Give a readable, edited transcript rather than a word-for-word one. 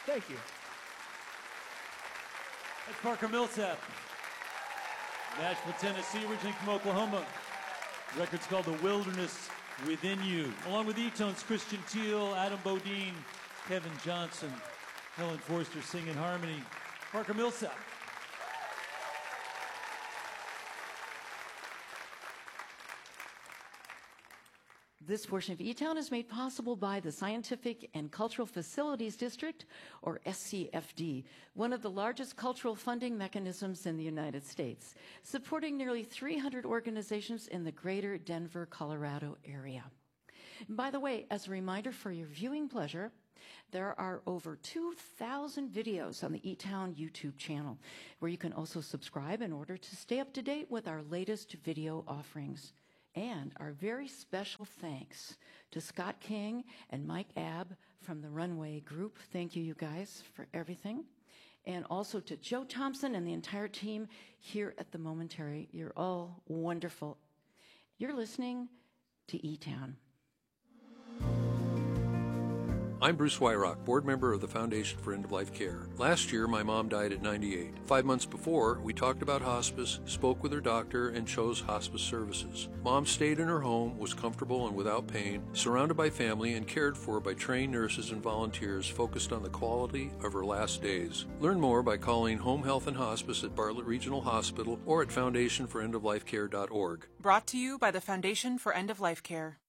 Thank you. That's Parker Millsap. Nashville, Tennessee, originally from Oklahoma. The record's called The Wilderness Within You. Along with E-Tones, Christian Teal, Adam Bodine, Kevin Johnson, Helen Forster sing in harmony. Parker Millsap. This portion of E-Town is made possible by the Scientific and Cultural Facilities District, or SCFD, one of the largest cultural funding mechanisms in the United States, supporting nearly 300 organizations in the greater Denver, Colorado area. And by the way, as a reminder for your viewing pleasure, there are over 2,000 videos on the E-Town YouTube channel, where you can also subscribe in order to stay up to date with our latest video offerings. And our very special thanks to Scott King and Mike Abb from the Runway Group. Thank you, you guys, for everything. And also to Joe Thompson and the entire team here at the Momentary. You're all wonderful. You're listening to E-Town. I'm Bruce Wyrock, board member of the Foundation for End-of-Life Care. Last year, my mom died at 98. 5 months before, we talked about hospice, spoke with her doctor, and chose hospice services. Mom stayed in her home, was comfortable and without pain, surrounded by family and cared for by trained nurses and volunteers focused on the quality of her last days. Learn more by calling Home Health and Hospice at Bartlett Regional Hospital or at foundationforendoflifecare.org. Brought to you by the Foundation for End-of-Life Care.